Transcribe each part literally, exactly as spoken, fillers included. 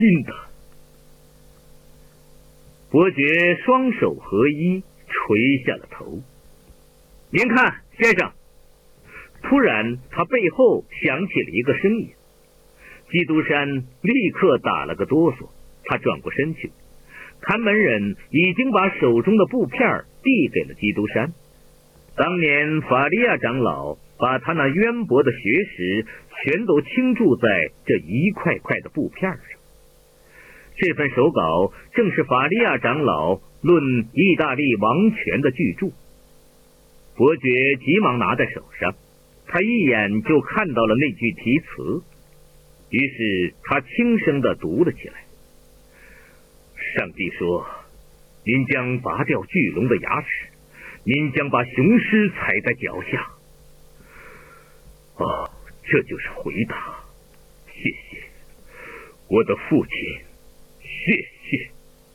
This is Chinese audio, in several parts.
信的。伯爵双手合一，垂下了头。您看，先生。突然，他背后响起了一个声音。基督山立刻打了个哆嗦，他转过身去，看门人已经把手中的布片递给了基督山。当年法利亚长老把他那渊博的学识全都倾注在这一块块的布片上。这份手稿正是法利亚长老论意大利王权的巨著。伯爵急忙拿在手上，他一眼就看到了那句题词，于是他轻声地读了起来。上帝说，您将拔掉巨龙的牙齿，您将把雄狮踩在脚下。哦，这就是回答。谢谢，我的父亲，谢谢。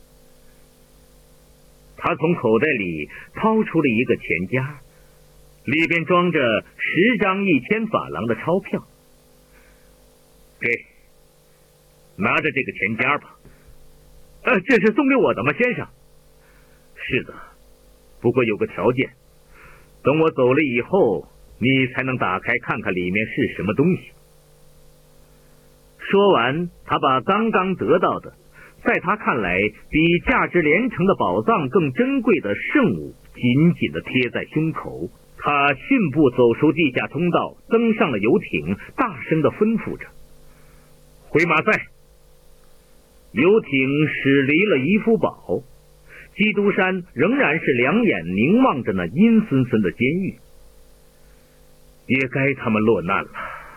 他从口袋里掏出了一个钱夹，里边装着十张一千法郎的钞票。给，拿着这个钱夹吧。呃，这是送给我的吗，先生？是的，不过有个条件，等我走了以后，你才能打开看看里面是什么东西。说完，他把刚刚得到的，在他看来比价值连城的宝藏更珍贵的圣物紧紧地贴在胸口。他迅步走出地下通道，登上了游艇，大声地吩咐着：回马赛。游艇驶离了伊夫堡，基督山仍然是两眼凝望着那阴森森的监狱。也该他们落难了，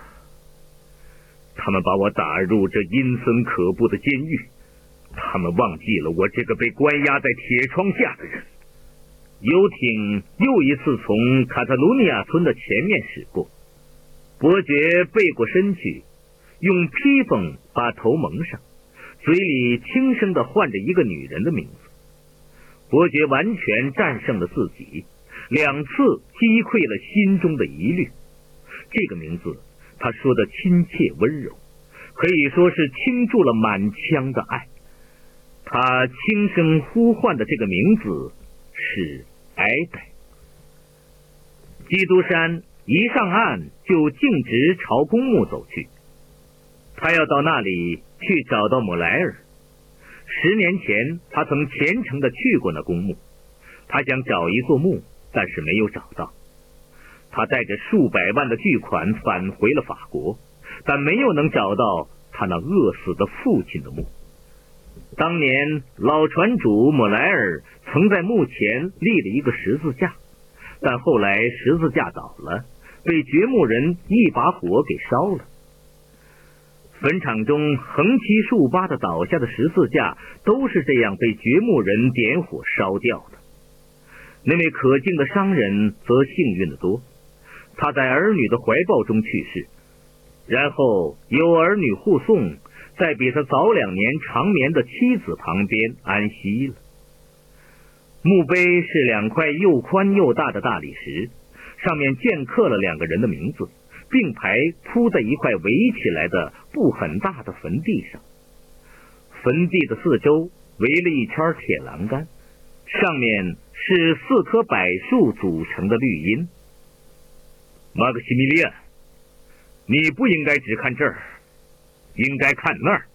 他们把我打入这阴森可怖的监狱，他们忘记了我这个被关押在铁窗下的人。游艇又一次从卡特鲁尼亚村的前面驶过，伯爵背过身去，用披风把头蒙上，嘴里轻声地唤着一个女人的名字。伯爵完全战胜了自己，两次击溃了心中的疑虑。这个名字他说的亲切温柔，可以说是倾注了满腔的爱。他轻声呼唤的这个名字是埃代。基督山一上岸就径直朝公墓走去，他要到那里去找到姆莱尔。十年前他曾虔诚地去过那公墓，他想找一座墓，但是没有找到。他带着数百万的巨款返回了法国，但没有能找到他那饿死的父亲的墓。当年老船主姆莱尔曾在墓前立了一个十字架，但后来十字架倒了，被掘墓人一把火给烧了。坟场中横七竖八的倒下的十字架都是这样被掘墓人点火烧掉的。那位可敬的商人则幸运得多，他在儿女的怀抱中去世，然后有儿女护送，在比他早两年长眠的妻子旁边安息了。墓碑是两块又宽又大的大理石，上面镌刻了两个人的名字，并排铺在一块围起来的不很大的坟地上。坟地的四周围了一圈铁栏杆，上面是四棵柏树组成的绿荫。马克西米利安，你不应该只看这儿，应该看那儿。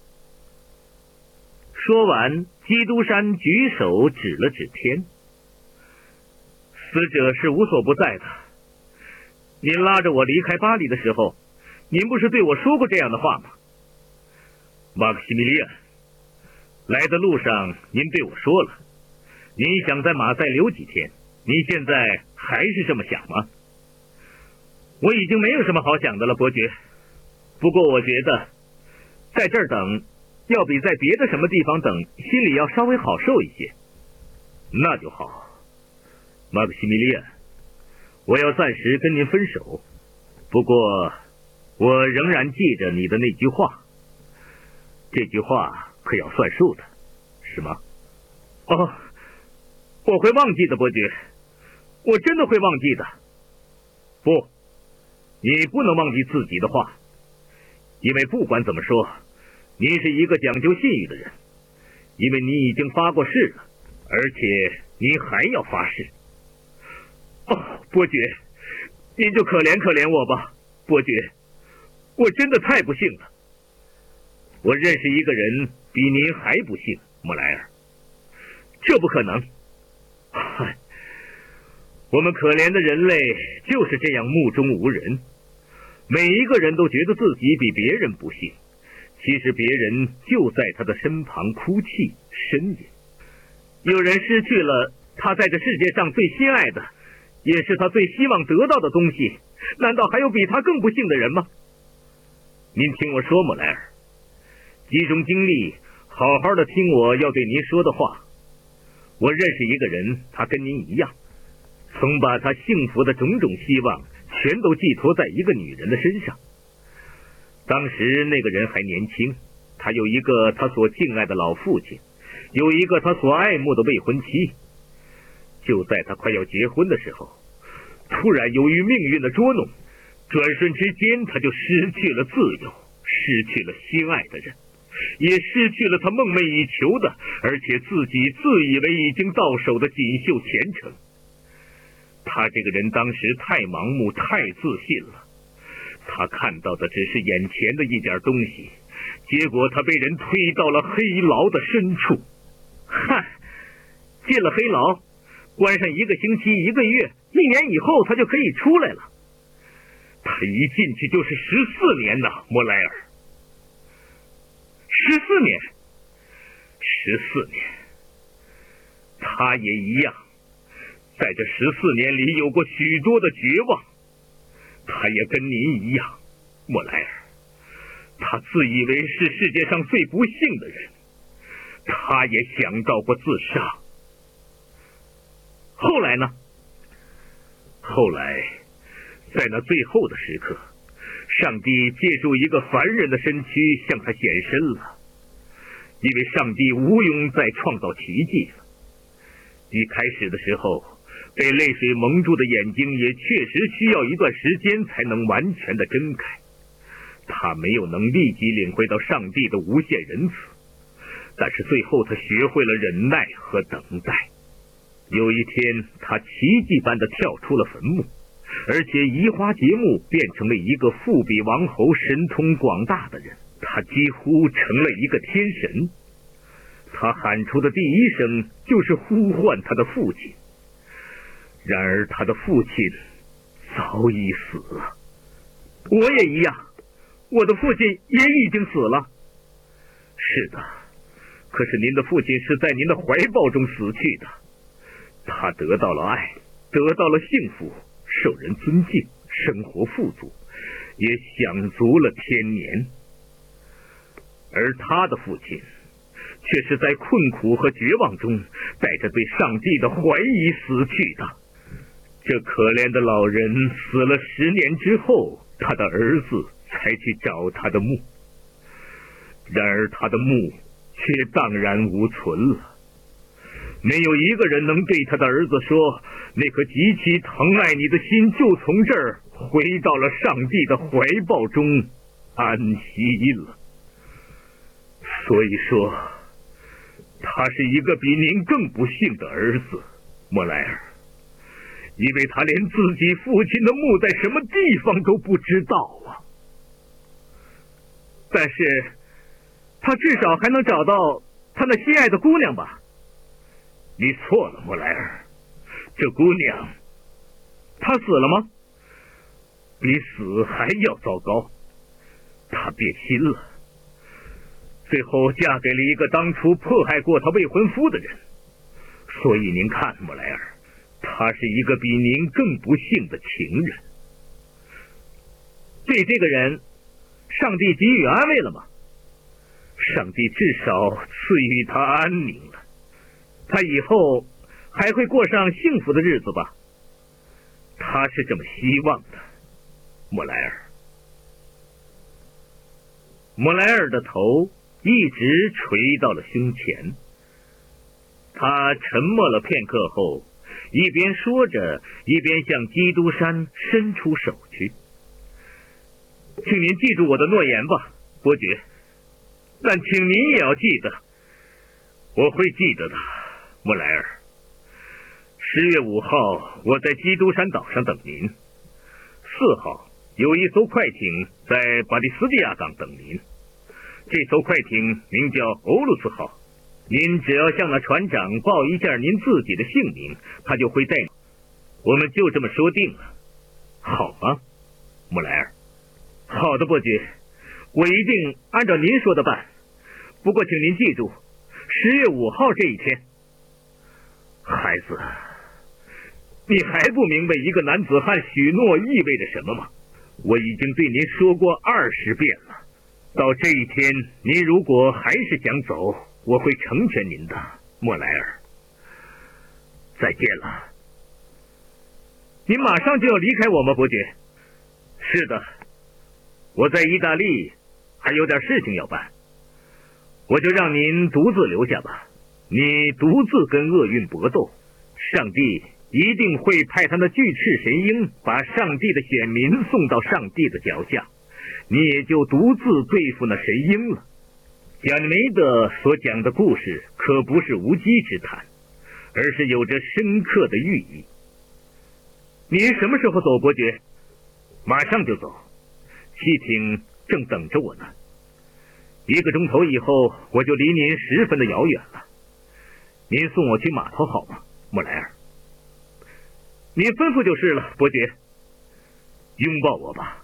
说完，基督山举手指了指天。死者是无所不在的。您拉着我离开巴黎的时候，您不是对我说过这样的话吗？马克西米利安，来的路上您对我说了，您想在马赛留几天，您现在还是这么想吗？我已经没有什么好想的了，伯爵。不过我觉得在这儿等要比在别的什么地方等心里要稍微好受一些。那就好，马克西米利安，我要暂时跟您分手，不过我仍然记着你的那句话，这句话可要算数的，是吗？哦，我会忘记的，伯爵，我真的会忘记的。不，你不能忘记自己的话，因为不管怎么说， 你是一个讲究信誉的人，因为你已经发过誓了，而且你还要发誓。哦，伯爵，您就可怜可怜我吧，伯爵，我真的太不幸了。我认识一个人比您还不幸，莫莱尔。这不可能。嗨，我们可怜的人类就是这样目中无人，每一个人都觉得自己比别人不幸，其实别人就在他的身旁哭泣呻吟。有人失去了他在这世界上最心爱的，也是他最希望得到的东西，难道还有比他更不幸的人吗？您听我说，莫莱尔，集中精力，好好的听我要对您说的话。我认识一个人，他跟您一样，曾把他幸福的种种希望全都寄托在一个女人的身上。当时那个人还年轻，他有一个他所敬爱的老父亲，有一个他所爱慕的未婚妻。就在他快要结婚的时候，突然由于命运的捉弄，转瞬之间他就失去了自由，失去了心爱的人，也失去了他梦寐以求的，而且自己自以为已经到手的锦绣前程。他这个人当时太盲目，太自信了，他看到的只是眼前的一点东西，结果他被人推到了黑牢的深处。嗨，进了黑牢，关上一个星期一个月，一年以后他就可以出来了。他一进去就是十四年呐，莫莱尔。十四年，十四年，他也一样，在这十四年里有过许多的绝望。他也跟您一样，莫莱尔，他自以为是世界上最不幸的人，他也想到过自杀。后来呢？后来，在那最后的时刻，上帝借助一个凡人的身躯向他显身了，因为上帝无庸再创造奇迹了。一开始的时候，被泪水蒙住的眼睛也确实需要一段时间才能完全的睁开，他没有能立即领会到上帝的无限仁慈，但是最后他学会了忍耐和等待。有一天，他奇迹般的跳出了坟墓，而且移花接木变成了一个富比王侯神通广大的人，他几乎成了一个天神。他喊出的第一声就是呼唤他的父亲，然而他的父亲早已死了。我也一样，我的父亲也已经死了。是的，可是您的父亲是在您的怀抱中死去的，他得到了爱，得到了幸福，受人尊敬，生活富足，也享足了天年。而他的父亲却是在困苦和绝望中，带着对上帝的怀疑死去的。这可怜的老人死了十年之后，他的儿子才去找他的墓，然而他的墓却荡然无存了。没有一个人能对他的儿子说，那颗极其疼爱你的心就从这儿回到了上帝的怀抱中安息了。所以说，他是一个比您更不幸的儿子，莫莱尔，因为他连自己父亲的墓在什么地方都不知道啊。但是他至少还能找到他那心爱的姑娘吧？你错了，莫莱尔，这姑娘，她死了吗？比死还要糟糕，她变心了，最后嫁给了一个当初迫害过她未婚夫的人。所以您看，莫莱尔，他是一个比您更不幸的情人。对这个人，上帝给予安慰了吗？上帝至少赐予他安宁了，他以后还会过上幸福的日子吧？他是这么希望的，莫莱尔。莫莱尔的头一直垂到了胸前，他沉默了片刻后，一边说着，一边向基督山伸出手去。请您记住我的诺言吧，伯爵。 但请您也要记得。我会记得的，莫莱尔。十月五号，我在基督山岛上等您。四号，有一艘快艇在巴蒂斯蒂亚港等您。这艘快艇名叫欧鲁斯号。您只要向那船长报一下您自己的姓名，他就会带你。我们就这么说定了，好吗，莫莱尔？好的，伯爵，我一定按照您说的办。不过，请您记住，十月五号这一天。孩子，你还不明白一个男子汉许诺意味着什么吗？我已经对您说过二十遍了。到这一天，您如果还是想走，我会成全您的，莫莱尔。再见了。您马上就要离开我吗，伯爵？是的，我在意大利还有点事情要办，我就让您独自留下吧。你独自跟厄运搏斗，上帝一定会派他那巨翅神鹰把上帝的选民送到上帝的脚下，你也就独自对付那神鹰了。贾尼梅德所讲的故事可不是无稽之谈，而是有着深刻的寓意。您什么时候走，伯爵？马上就走，汽艇正等着我呢。一个钟头以后，我就离您十分的遥远了。您送我去码头好吗，莫莱尔？您吩咐就是了，伯爵。拥抱我吧。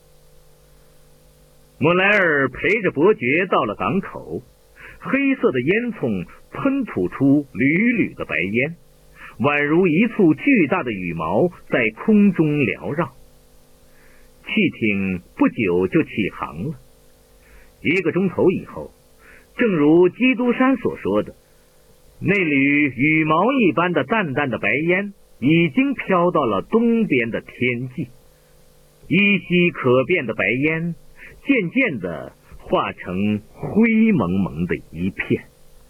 莫莱尔陪着伯爵到了港口，黑色的烟囱喷吐出缕缕的白烟，宛如一簇巨大的羽毛在空中缭绕。汽艇不久就起航了。一个钟头以后，正如基督山所说的，那缕羽毛一般的淡淡的白烟已经飘到了东边的天际，依稀可辨的白烟渐渐地化成灰蒙蒙的一片。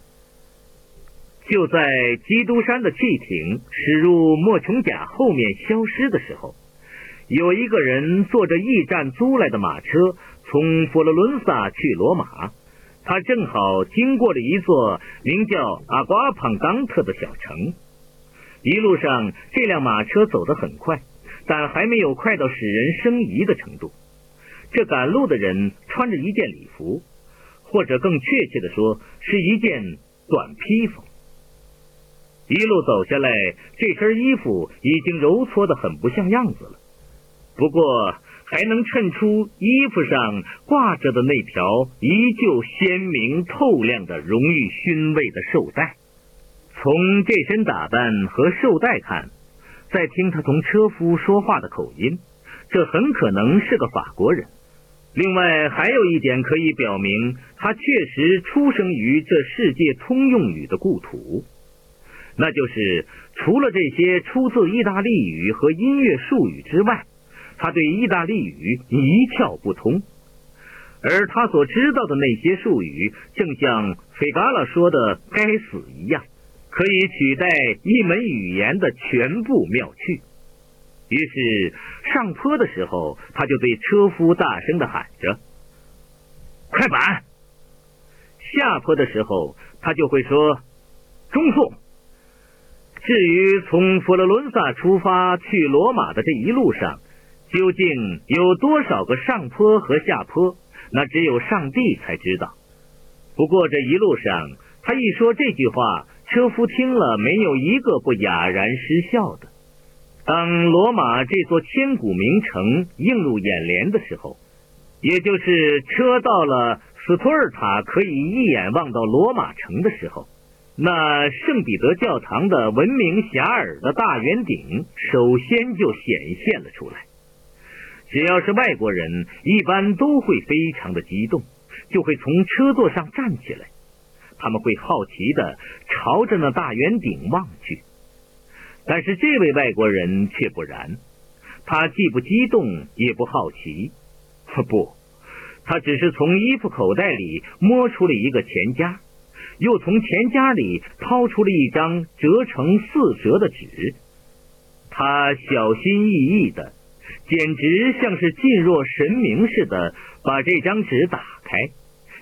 就在基督山的汽艇驶入莫琼贾后面消失的时候，有一个人坐着驿站租来的马车从佛罗伦萨去罗马，他正好经过了一座名叫阿瓜庞冈特的小城。一路上这辆马车走得很快，但还没有快到使人生疑的程度。这赶路的人穿着一件礼服，或者更确切的说是一件短披风。一路走下来，这身衣服已经揉搓得很不像样子了，不过还能衬出衣服上挂着的那条依旧鲜明透亮的荣誉勋位的绶带。从这身打扮和绶带看，再听他同车夫说话的口音，这很可能是个法国人。另外还有一点可以表明，他确实出生于这世界通用语的故土，那就是除了这些出自意大利语和音乐术语之外，他对意大利语一窍不通。而他所知道的那些术语，正像费嘎拉说的该死一样，可以取代一门语言的全部妙趣。于是上坡的时候，他就对车夫大声地喊着快板，下坡的时候他就会说中速。至于从佛罗伦萨出发去罗马的这一路上，究竟有多少个上坡和下坡，那只有上帝才知道。不过这一路上，他一说这句话，车夫听了没有一个不哑然失笑的。当罗马这座千古名城映入眼帘的时候，也就是车到了斯托尔塔可以一眼望到罗马城的时候，那圣彼得教堂的闻名遐迩的大圆顶首先就显现了出来。只要是外国人，一般都会非常的激动，就会从车座上站起来，他们会好奇地朝着那大圆顶望去。但是这位外国人却不然，他既不激动也不好奇，不，他只是从衣服口袋里摸出了一个钱夹，又从钱夹里掏出了一张折成四折的纸。他小心翼翼的，简直像是敬若神明似的把这张纸打开，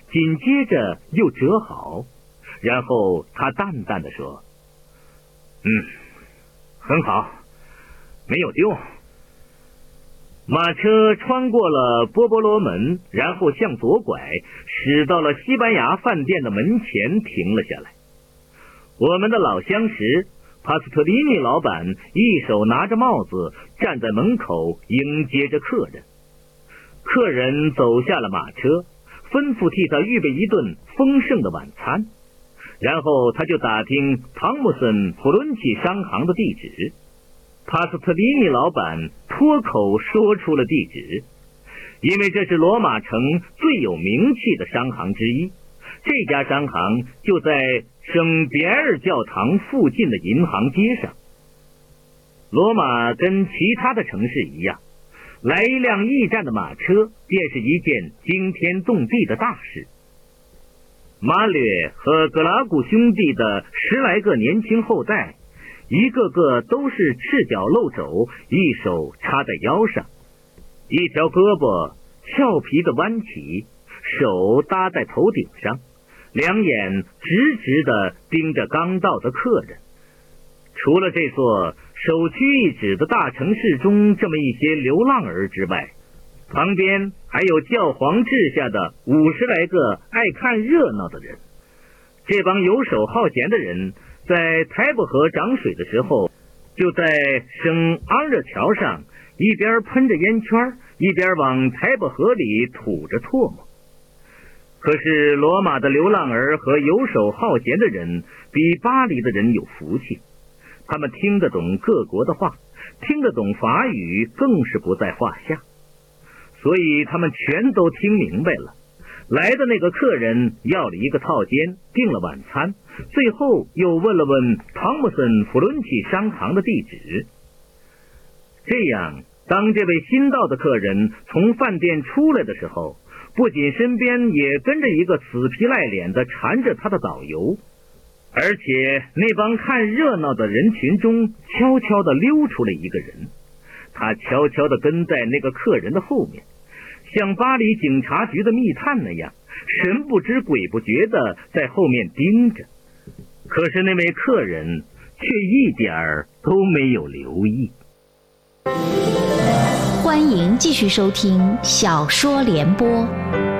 紧接着又折好，然后他淡淡的说：嗯，很好，没有丢。马车穿过了波波罗门，然后向左拐，驶到了西班牙饭店的门前停了下来。我们的老相识帕斯特里尼老板一手拿着帽子站在门口迎接着客人。客人走下了马车，吩咐替他预备一顿丰盛的晚餐，然后他就打听汤姆森弗伦奇商行的地址。帕斯特里尼老板脱口说出了地址，因为这是罗马城最有名气的商行之一。这家商行就在圣别尔教堂附近的银行街上。罗马跟其他的城市一样，来一辆驿站的马车便是一件惊天动地的大事。马略和格拉古兄弟的十来个年轻后代，一个个都是赤脚露肘，一手插在腰上，一条胳膊俏皮的弯起，手搭在头顶上，两眼直直地盯着刚到的客人。除了这座首屈一指的大城市中这么一些流浪儿之外，旁边还有教皇治下的五十来个爱看热闹的人。这帮游手好闲的人在台伯河涨水的时候，就在圣昂热桥上一边喷着烟圈，一边往台伯河里吐着唾沫。可是罗马的流浪儿和游手好闲的人比巴黎的人有福气，他们听得懂各国的话，听得懂法语更是不在话下，所以他们全都听明白了。来的那个客人要了一个套间，订了晚餐，最后又问了问汤姆森弗伦奇商行的地址。这样，当这位新到的客人从饭店出来的时候，不仅身边也跟着一个死皮赖脸的缠着他的导游，而且那帮看热闹的人群中悄悄地溜出了一个人，他悄悄地跟在那个客人的后面，像巴黎警察局的密探那样，神不知鬼不觉地在后面盯着。可是那位客人却一点儿都没有留意。 欢迎继续收听小说联播。